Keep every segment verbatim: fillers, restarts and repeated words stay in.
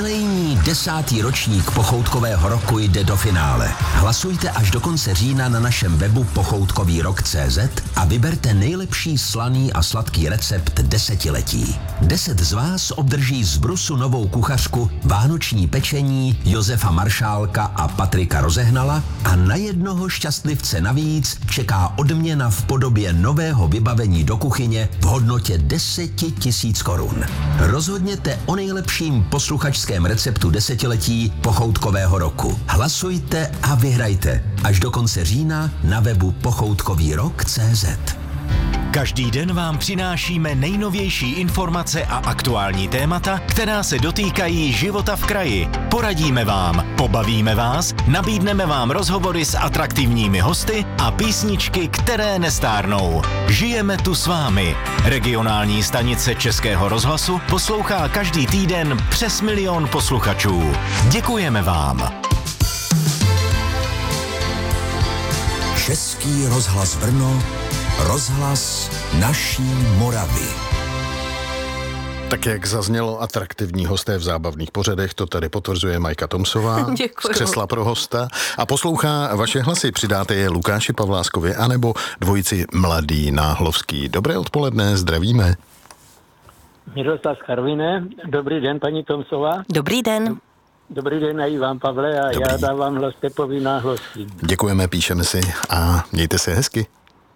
Jubilejní desátý ročník pochoutkového roku jde do finále. Hlasujte až do konce října na našem webu pochoutkový rok tečka cé zet a vyberte nejlepší slaný a sladký recept desetiletí. Deset z vás obdrží z Brusu novou kuchařku, vánoční pečení Josefa Maršálka a Patrika Rozehnala a na jednoho šťastlivce navíc čeká odměna v podobě nového vybavení do kuchyně v hodnotě deset tisíc korun. Rozhodněte o nejlepším posluchačském receptu desetiletí pochoutkového roku. Hlasujte a vyhrajte až do konce října na webu pochoutkový rok tečka cé zet. Každý den vám přinášíme nejnovější informace a aktuální témata, která se dotýkají života v kraji. Poradíme vám, pobavíme vás, nabídneme vám rozhovory s atraktivními hosty a písničky, které nestárnou. Žijeme tu s vámi. Regionální stanice Českého rozhlasu poslouchá každý týden přes milion posluchačů. Děkujeme vám. Český rozhlas Brno, rozhlas naší Moravy. Tak jak zaznělo, atraktivní hosté v zábavných pořadech, to tady potvrzuje Majka Tomsová z křesla pro hosta a poslouchá vaše hlasy. Přidáte je Lukáši Pavláskovi anebo dvojici Mladý Náhlovský. Dobré odpoledne, zdravíme. Miroslav z Karviné. Dobrý den, paní Tomsová. Dobrý den. Dobrý den i vám, Pavle, a Dobrý. Já dávám hlas Pepovi Náhlovským. Děkujeme, píšeme si a mějte se hezky.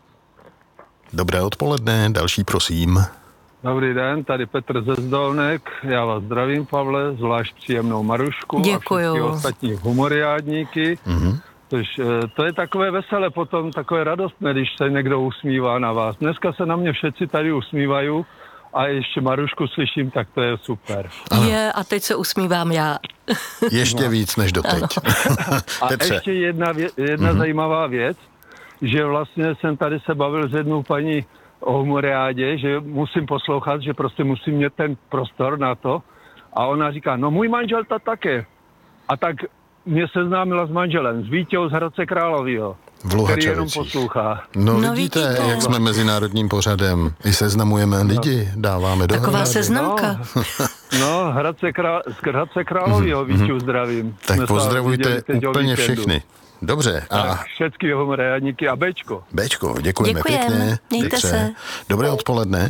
Dobré odpoledne, další prosím. Dobrý den, tady Petr ze Zdolnek. Já vás zdravím, Pavle, zvlášť příjemnou Marušku. Děkuju. A všechny ostatní humoriádníky. Mm-hmm. Což, to je takové veselé potom, takové radostné, když se někdo usmívá na vás. Dneska se na mě všetci tady usmívají a ještě Marušku slyším, tak to je super. Je, a teď se usmívám já. Ještě no. víc než doteď. A ještě jedna, vě- jedna mm-hmm. zajímavá věc, že vlastně jsem tady se bavil s jednou paní o humoriádě, že musím poslouchat, že prostě musím mít ten prostor na to. A ona říká, no můj manžel ta také. A tak mě seznámila s manželem, s Vítěou z Hradce Královýho, který jenom poslouchá. No, no vidíte, vidíte, jak jsme mezinárodním pořadem. I seznamujeme no. lidi, dáváme dohromady. Taková seznamka. No, no Hradce, krá, z Hradce Královýho, mm-hmm. Víťu zdravím. Tak jsme pozdravujte úplně všechny. Dobře. A všechny humoriádníky a Bčko. Bčko, děkujeme Děkujem. pěkně. Mějte se. Dobré odpoledne.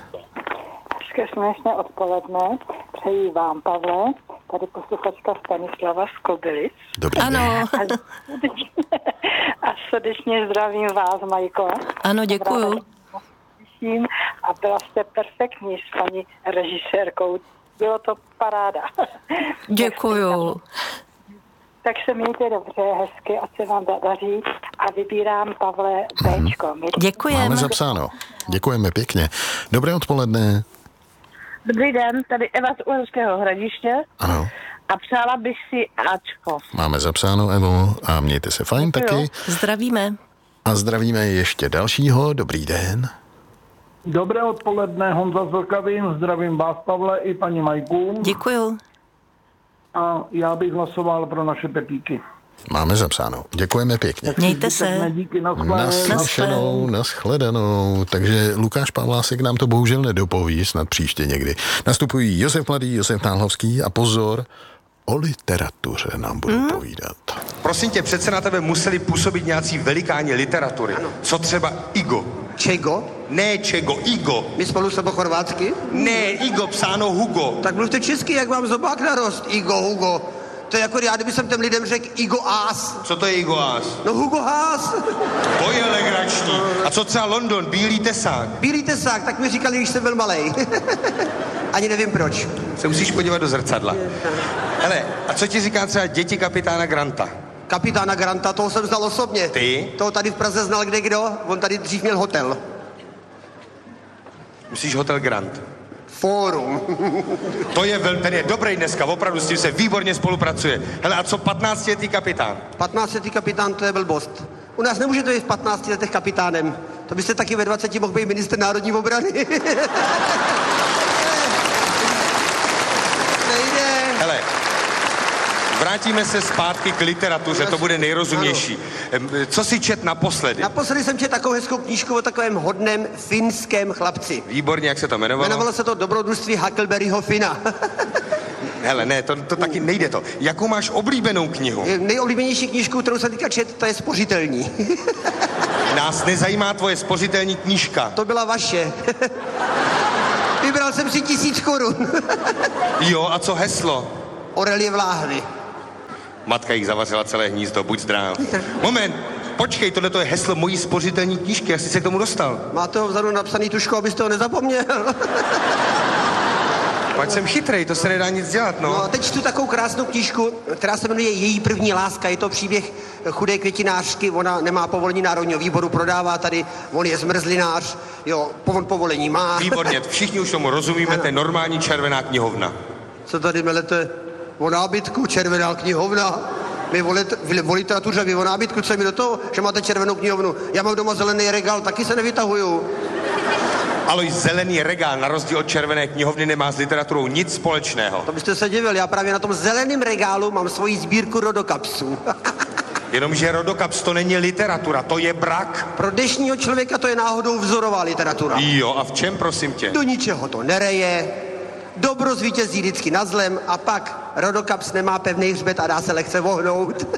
Skvělé odpoledne. Přeji vám, Pavle. Tady posluchačka Stanislava z Kobylic. Dobrý ano. den. A srdečně zdravím vás, Majko. Ano, děkuju. A byla jste perfektní s paní režisérkou. Bylo to paráda. Děkuju. Tak se mějte dobře, hezky, ať se vám daří a vybírám, Pavle, Bčko. Děkujeme. Máme zapsáno. Děkujeme pěkně. Dobré odpoledne. Dobrý den, tady Eva z Uherského Hradiště. Ano. A přála bych si Ačko. Máme zapsáno, Evo, a mějte se fajn Děkuju. taky. Zdravíme. A zdravíme ještě dalšího. Dobrý den. Dobré odpoledne, Honza z Vlkavín, zdravím vás, Pavle, i paní Majku. Děkuju. A já bych hlasoval pro naše Pepíky. Máme zapsáno. Děkujeme pěkně. Mějte se. Díky, Naslyšenou, nashledanou. Takže Lukáš Pavlásek nám to bohužel nedopoví, snad příště někdy. Nastupují Josef Mladý, Josef Náhlovský a pozor, o literatuře nám budou mm. povídat. Prosím tě, přece na tebe museli působit nějací velikáni literatury. Ano. Co třeba Igo? Čego? Ne Čego, Igo. My spolu se po chorvátsky? Ne, Igo, psáno Hugo. Tak mluvte česky, jak vám zobák narost. Igo, Hugo. To je jako já, kdyby jsem těm lidem řekl Igo Ás. Co to je Igo Ás? No Hugo Haas. To je legrační. A co třeba London, Bílý tesák? Bílý tesák, tak mi říkali, když jsem byl malej. Ani nevím proč. Se musíš podívat do zrcadla. Hele, a co ti říká třeba děti kapitána Granta? Kapitána Granta, toho jsem znal osobně. Ty? Toho tady v Praze znal kde kdo, on tady dřív měl hotel. Myslíš hotel Grant? Fórum. To je velmi, ten je dobrý dneska, opravdu s tím se výborně spolupracuje. Hele, a co patnáctiletý kapitán? patnáctiletý kapitán, to je blbost. U nás nemůžete být v patnácti letech kapitánem. To byste taky ve dvaceti mohl být ministr národní obrany. Nejde. Hele, vrátíme se zpátky k literatuře, to bude nejrozumější. Co si čet naposledy? Naposledy jsem čet takovou hezkou knížku o takovém hodném finském chlapci. Výborně, jak se to jmenovalo? Jmenovalo se to Dobrodružství Huckleberryho Fina. Hele, ne, to, to taky nejde to. Jakou máš oblíbenou knihu? Nejoblíbenější knížku, kterou jsem teďka čet, to je Spořitelní. Nás nezajímá tvoje spořitelní knížka. To byla vaše. Vybral jsem si tisíc korun. Jo, a co heslo? Orelie vláhny. Matka jich zavařila celé hnízdo, buď zdrav. Moment, počkej, tohle to je heslo mojí spořitelní knížky, jak jsi se k tomu dostal? Máte ho vzadu napsaný tuškou, abyste ho nezapomněl. Pojď jsem chytrej, to se nedá nic dělat, no. No a teď čtu takovou krásnou knížku, která se jmenuje Její první láska. Je to příběh chudé květinářky, ona nemá povolení Národního výboru, prodává tady, on je zmrzlinář, jo, on povolení má. Výborně, všichni už tomu rozumíme, to je normální červená knihovna. Co tady melete? O nábytku, červená knihovna. My o literatuře, vy o nábytku, co mi do toho, že máte červenou knihovnu. Já mám doma zelený regál, taky se nevytahuju. Aloj, zelený regál, na rozdíl od červené knihovny, nemá s literaturou nic společného. To byste se divil, já právě na tom zeleném regálu mám svoji sbírku rodokapsů. Jenomže rodokaps to není literatura, to je brak. Pro dnešního člověka to je náhodou vzorová literatura. Jo, a v čem, prosím tě? Do ničeho to nereje, dobro zvítězí vždycky nad zlem a pak rodokaps nemá pevný hřbet a dá se lehce vohnout.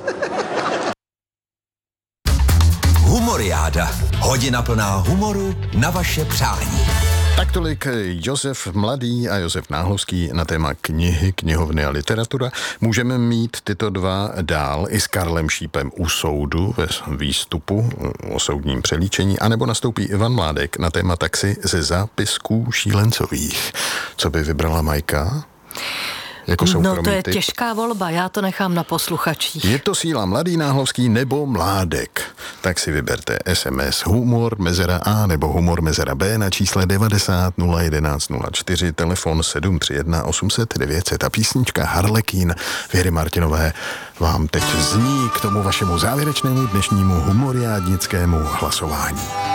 Humoriáda. Hodina plná humoru na vaše přání. Tak tolik Josef Mladý a Josef Náhlovský na téma knihy, knihovny a literatura. Můžeme mít tyto dva dál i s Karlem Šípem u soudu ve výstupu o soudním přelíčení, anebo nastoupí Ivan Mládek na téma taxi ze zápisků šílencových. Co by vybrala Majka? Jako no to je typ. Těžká volba, já to nechám na posluchačích. Je to síla Mladý, Náhlovský nebo Mládek? Tak si vyberte es em es humor mezera A nebo humor mezera B na čísle devadesát nula jedenáct nula čtyři, telefon sedm tři jedna osm set devět set a písnička Harlekín Věry Martinové vám teď zní k tomu vašemu závěrečnému dnešnímu humoriádnickému hlasování.